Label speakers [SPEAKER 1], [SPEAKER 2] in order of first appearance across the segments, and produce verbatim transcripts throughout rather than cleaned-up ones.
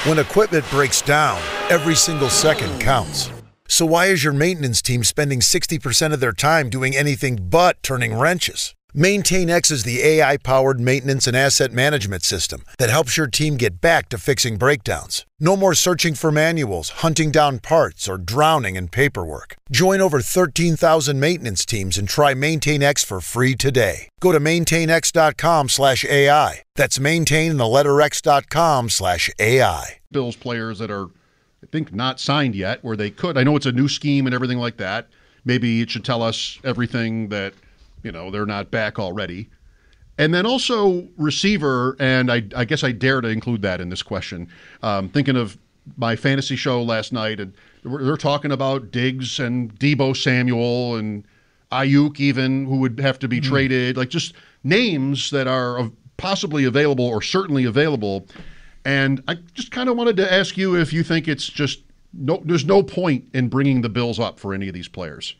[SPEAKER 1] When equipment breaks down, every single second counts. So why is your maintenance team spending sixty percent of their time doing anything but turning wrenches? MaintainX is the A I-powered maintenance and asset management system that helps your team get back to fixing breakdowns. No more searching for manuals, hunting down parts, or drowning in paperwork. Join over thirteen thousand maintenance teams and try MaintainX for free today. Go to maintainx.com slash AI. That's maintain the letter x.com slash AI.
[SPEAKER 2] Bills players that are, I think, not signed yet, where they could. I know it's a new scheme and everything like that. Maybe it should tell us everything that, you know, they're not back already. And then also receiver, and I, I guess I dare to include that in this question. Um, thinking of my fantasy show last night, and they're talking about Diggs and Deebo Samuel and Ayuk even, who would have to be mm-hmm. traded. Like just names that are possibly available or certainly available. And I just kind of wanted to ask you if you think it's just no, there's no point in bringing the Bills up for any of these players.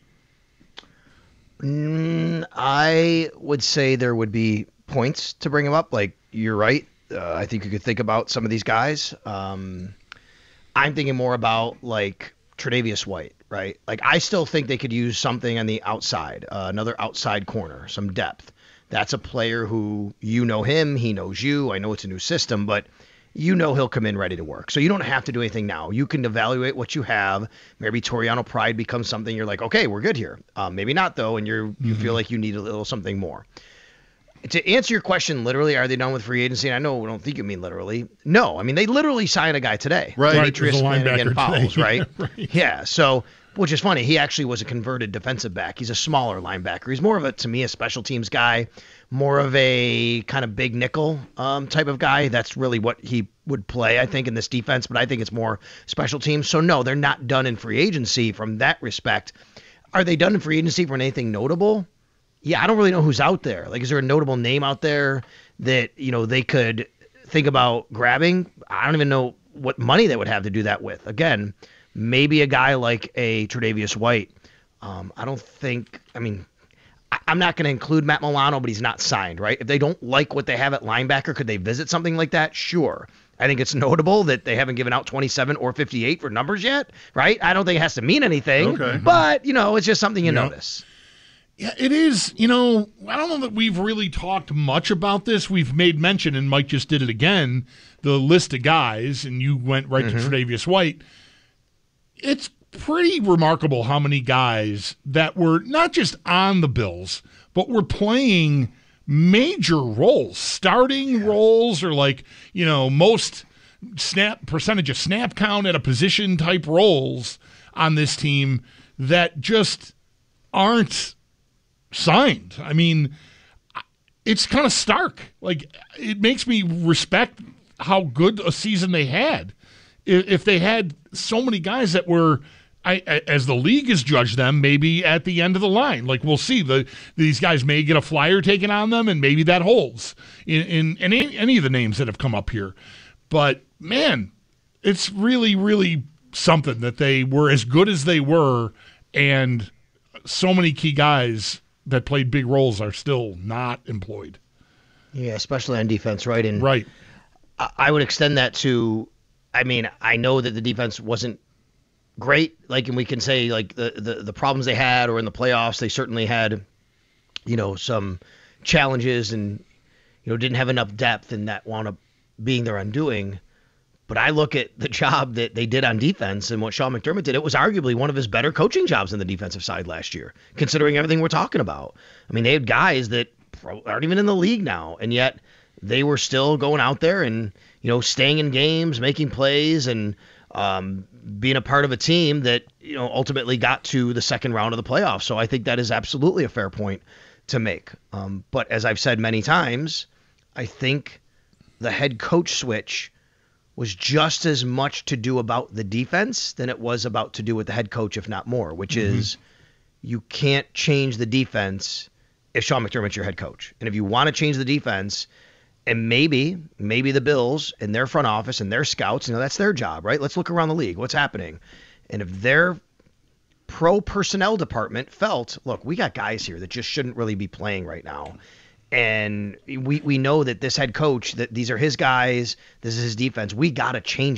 [SPEAKER 3] Mm, I would say there would be points to bring him up. Like, you're right. Uh, I think you could think about some of these guys. Um, I'm thinking more about, like, Tre'Davious White, right? Like, I still think they could use something on the outside, uh, another outside corner, some depth. That's a player who, you know him, he knows you. I know it's a new system, but you know he'll come in ready to work. So you don't have to do anything now. You can evaluate what you have. Maybe Toriano Pride becomes something you're like, okay, we're good here. Um, maybe not, though, and you're you mm-hmm. feel like you need a little something more. To answer your question, literally, are they done with free agency? And I know I don't think you mean literally. No, I mean, they literally signed a guy today.
[SPEAKER 2] Right.
[SPEAKER 3] Demetrius Flanagan Fowles, right?
[SPEAKER 2] right?
[SPEAKER 3] Yeah, so, which is funny. He actually was a converted defensive back. He's a smaller linebacker. He's more of a, to me, a special teams guy, more of a kind of big nickel um, type of guy. That's really what he would play, I think, in this defense, but I think it's more special teams. So, no, they're not done in free agency from that respect. Are they done in free agency for anything notable? Yeah, I don't really know who's out there. Like, is there a notable name out there that, you know, they could think about grabbing? I don't even know what money they would have to do that with. Again, maybe a guy like a Tre'Davious White. Um, I don't think, I mean, I, I'm not going to include Matt Milano, but he's not signed, right? If they don't like what they have at linebacker, could they visit something like that? Sure. I think it's notable that they haven't given out twenty-seven or fifty-eight for numbers yet, right? I don't think it has to mean anything,
[SPEAKER 2] okay.
[SPEAKER 3] but, you know, it's just something you
[SPEAKER 4] yeah.
[SPEAKER 3] notice.
[SPEAKER 4] Yeah, it is. You know, I don't know that we've really talked much about this. We've made mention, and Mike just did it again, the list of guys, and you went right mm-hmm. to Tre'Davious White. It's pretty remarkable how many guys that were not just on the Bills, but were playing major roles, starting yeah. roles, or like, you know, most snap percentage of snap count at a position type roles on this team that just aren't signed. I mean, it's kind of stark. Like, it makes me respect how good a season they had. If they had so many guys that were, I, as the league has judged them, maybe at the end of the line. Like, we'll see. The these guys may get a flyer taken on them, and maybe that holds in, in, in any, any of the names that have come up here. But, man, it's really, really something that they were as good as they were, and so many key guys that played big roles are still not employed.
[SPEAKER 3] Yeah, especially on defense, right? And
[SPEAKER 4] right.
[SPEAKER 3] I would extend that to, I mean, I know that the defense wasn't great, like, and we can say, like, the, the, the problems they had, or in the playoffs, they certainly had, you know, some challenges and, you know, didn't have enough depth, and that wound up being their undoing. But I look at the job that they did on defense and what Sean McDermott did. It was arguably one of his better coaching jobs on the defensive side last year, considering everything we're talking about. I mean, they had guys that aren't even in the league now, and yet they were still going out there and, you know, staying in games, making plays, and um, being a part of a team that, you know, ultimately got to the second round of the playoffs. So I think that is absolutely a fair point to make. Um, but as I've said many times, I think the head coach switch was just as much to do about the defense than it was about to do with the head coach, if not more, which mm-hmm. is you can't change the defense if Sean McDermott's your head coach. And if you want to change the defense, and maybe, maybe the Bills and their front office and their scouts, you know, that's their job, right? Let's look around the league. What's happening? And if their pro personnel department felt, look, we got guys here that just shouldn't really be playing right now. And we, we know that this head coach, that these are his guys, this is his defense. We got to change